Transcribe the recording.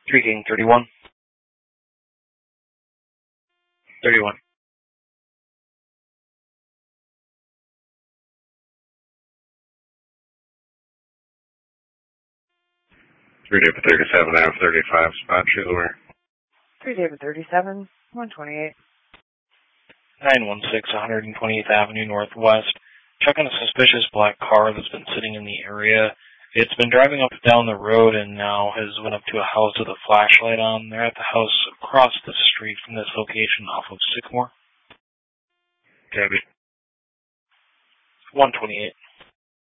3 King 31. 31. 3 David 37, I have 35, spot Sheila where? 3 David 37, 128. 916 128th Avenue Northwest. Checking a suspicious black car that's been sitting in the area. It's been driving up and down the road and now has went up to a house with a flashlight on. They're at the house across the street from this location off of Sycamore. Copy. 128.